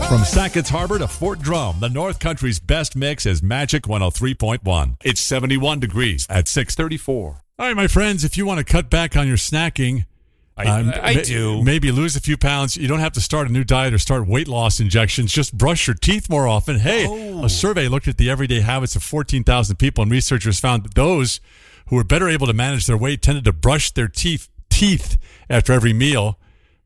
From Sackett's Harbor to Fort Drum, the North Country's best mix is Magic 103.1. It's 71 degrees at 634. All right, my friends, if you want to cut back on your snacking, I do. Maybe lose a few pounds. You don't have to start a new diet or start weight loss injections. Just brush your teeth more often. Hey, a survey looked at the everyday habits of 14,000 people, and researchers found that those who were better able to manage their weight tended to brush their teeth after every meal.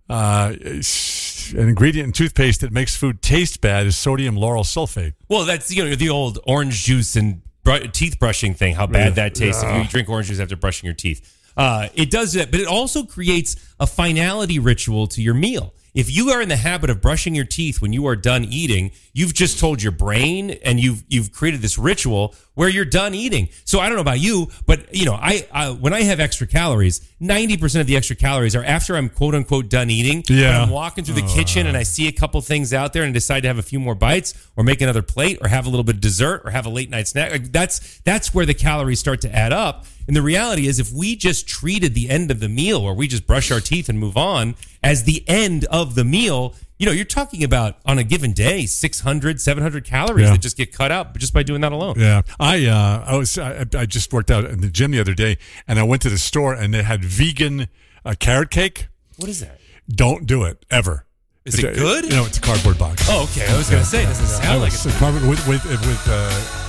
An ingredient in toothpaste that makes food taste bad is sodium lauryl sulfate. Well, that's the old orange juice and teeth brushing thing, how bad that tastes if you drink orange juice after brushing your teeth. It does that, but it also creates a finality ritual to your meal. If you are in the habit of brushing your teeth when you are done eating, you've just told your brain and you've created this ritual where you're done eating. So I don't know about you, but I when I have extra calories, 90% of the extra calories are after I'm quote unquote done eating. Yeah. When I'm walking through the kitchen and I see a couple things out there and decide to have a few more bites or make another plate or have a little bit of dessert or have a late night snack. Like that's where the calories start to add up. And the reality is, if we just treated the end of the meal where we just brush our teeth and move on as the end of the meal, you're talking about on a given day, 600, 700 calories that just get cut out just by doing that alone. Yeah. I just worked out in the gym the other day, and I went to the store and they had vegan carrot cake. What is that? Don't do it ever. Is it good? It's a cardboard box. Oh, okay. I was going to say, it doesn't sound like it's cardboard with